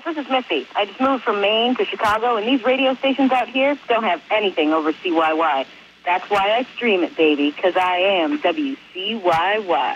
this is Missy. I just moved from Maine to Chicago, and these radio stations out here don't have anything over CYY. That's why I stream it, baby, because I am WCYY.